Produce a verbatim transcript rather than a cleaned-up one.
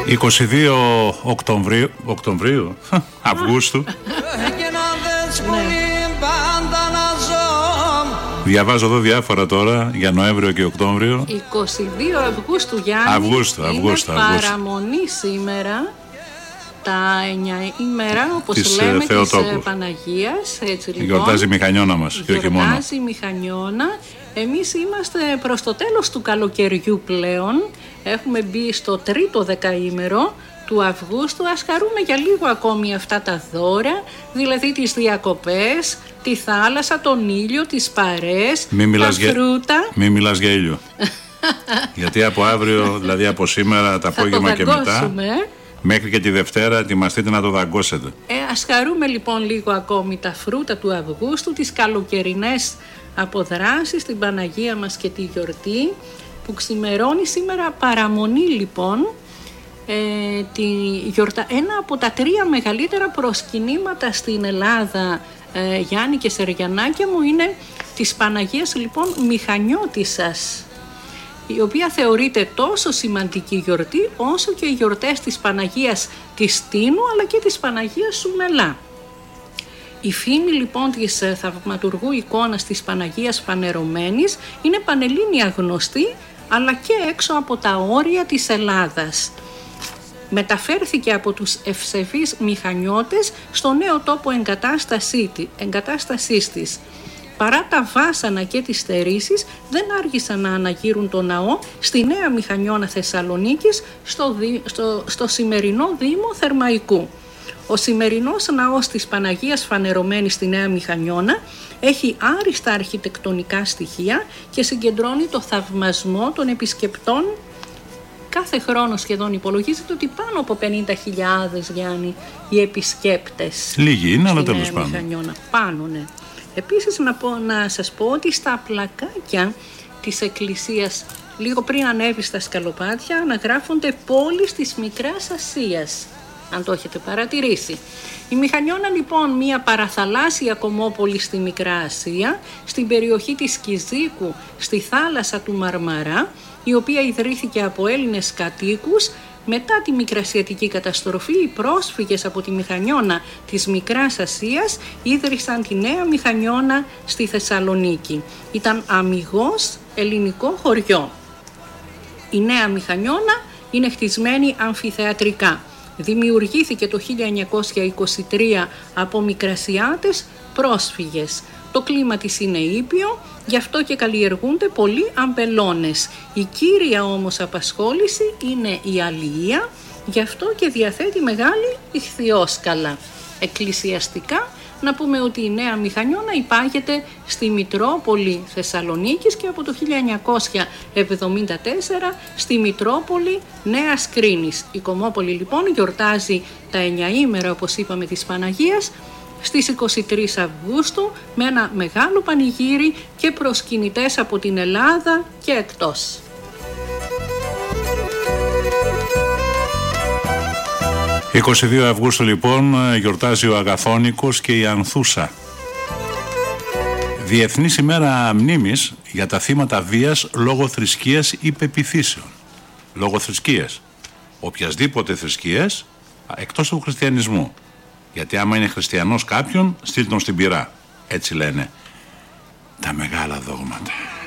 είκοσι δύο Οκτωβρίου, Οκτωβρίου, Αυγούστου. Διαβάζω εδώ διάφορα τώρα για Νοέμβριο και Οκτώβριο. είκοσι δύο Αυγούστου, Γιάννη. Αυγούστου, Αυγούστου, είναι Αυγούστου. παραμονή σήμερα. Τα εννιά ημέρα, όπως της, λέμε, Θεοτόκου. της Παναγίας. Έτσι, λοιπόν, γιορτάζει η Μηχανιώνα μας και όχι μόνο. Γιορτάζει η Μηχανιώνα. Εμείς είμαστε προς το τέλος του καλοκαιριού πλέον. Έχουμε μπει στο τρίτο δεκαήμερο του Αυγούστου. Ας χαρούμε για λίγο ακόμη αυτά τα δώρα, δηλαδή τις διακοπές, τη θάλασσα, τον ήλιο, τις παρές, Μη τα για... φρούτα. Μην μιλάς για ήλιο. Γιατί από αύριο, δηλαδή από σήμερα, το απόγευμα και μετά, μέχρι και τη Δευτέρα, ετοιμαστείτε να το δαγκώσετε. Ε, ας χαρούμε λοιπόν λίγο ακόμη τα φρούτα του Αυγούστου, τις καλοκαιρινές αποδράσεις, την Παναγία μας και τη γιορτή που ξημερώνει σήμερα παραμονή λοιπόν. Ε, τη γιορτα... Ένα από τα τρία μεγαλύτερα προσκυνήματα στην Ελλάδα, ε, Γιάννη και Σεριανάκια μου, είναι της Παναγίας λοιπόν Μηχανιώτισσας, η οποία θεωρείται τόσο σημαντική γιορτή όσο και οι γιορτές της Παναγίας της Τίνου αλλά και της Παναγίας Σουμελά. Η φήμη λοιπόν της θαυματουργού εικόνας της Παναγίας Φανερωμένης είναι πανελλήνια γνωστή αλλά και έξω από τα όρια της Ελλάδας. Μεταφέρθηκε από τους ευσεβείς μηχανιώτες στο νέο τόπο εγκατάστασής της. Παρά τα βάσανα και τις στερήσεις, δεν άργησαν να αναγείρουν το ναό στη Νέα Μηχανιώνα Θεσσαλονίκης, στο, στο, στο σημερινό Δήμο Θερμαϊκού. Ο σημερινός ναός της Παναγίας Φανερωμένης στη Νέα Μηχανιώνα έχει άριστα αρχιτεκτονικά στοιχεία και συγκεντρώνει το θαυμασμό των επισκεπτών. Κάθε χρόνο σχεδόν υπολογίζεται ότι πάνω από πενήντα χιλιάδες, Γιάννη, οι επισκέπτες. Λίγοι είναι, αλλά τέλος πάντων. Πάνω, ναι. Επίσης να, πω, να σας πω ότι στα πλακάκια της εκκλησίας, λίγο πριν ανέβει στα σκαλοπάτια, αναγράφονται πόλεις της Μικράς Ασίας, αν το έχετε παρατηρήσει. Η Μηχανιώνα λοιπόν, μια παραθαλάσσια κομμόπολη στη Μικρά Ασία, στην περιοχή της Κιζίκου, στη θάλασσα του Μαρμαρά, η οποία ιδρύθηκε από Έλληνες κατοίκους. Μετά τη Μικρασιατική καταστροφή, οι πρόσφυγες από τη Μηχανιώνα της Μικράς Ασίας ίδρυσαν τη Νέα Μηχανιώνα στη Θεσσαλονίκη. Ήταν αμιγώς ελληνικό χωριό. Η Νέα Μηχανιώνα είναι χτισμένη αμφιθεατρικά. Δημιουργήθηκε το χίλια εννιακόσια είκοσι τρία από Μικρασιάτες πρόσφυγες. Το κλίμα της είναι ήπιο, γι' αυτό και καλλιεργούνται πολλοί αμπελώνες. Η κύρια όμως απασχόληση είναι η αλληλεία, γι' αυτό και διαθέτει μεγάλη ιχθυόσκαλα. Εκκλησιαστικά, να πούμε ότι η Νέα Μηχανιώνα υπάγεται στη Μητρόπολη Θεσσαλονίκης και από το χίλια εννιακόσια εβδομήντα τέσσερα στη Μητρόπολη Νέας Κρίνης. Η Κομμόπολη λοιπόν γιορτάζει τα εννιαήμερα, όπως είπαμε, της Παναγίας στις είκοσι τρεις Αυγούστου με ένα μεγάλο πανηγύρι και προσκυνητές από την Ελλάδα και εκτός. είκοσι δύο Αυγούστου λοιπόν γιορτάζει ο Αγαθόνικος και η Ανθούσα. Διεθνής ημέρα μνήμης για τα θύματα βίας λόγω θρησκείας ή πεποιθήσεων. Λόγω θρησκείας. Οποιασδήποτε θρησκείας εκτός του χριστιανισμού. Γιατί άμα είναι χριστιανός κάποιον, στείλ τον στην πυρά. Έτσι λένε τα μεγάλα δόγματα.